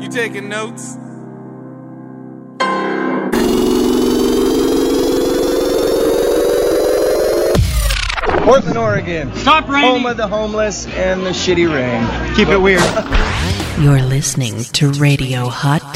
You taking notes? Portland, Oregon. Stop raining. Home of the homeless and the shitty rain. Keep it weird. You're listening to Radio Hot